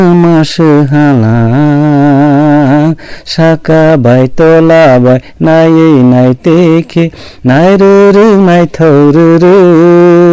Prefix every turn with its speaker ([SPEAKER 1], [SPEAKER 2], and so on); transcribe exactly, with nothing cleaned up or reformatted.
[SPEAKER 1] মাস হালা সাকা বাই তোলা বাই নাই নাই দেখে নাই রু রু নাই থৌ রু রু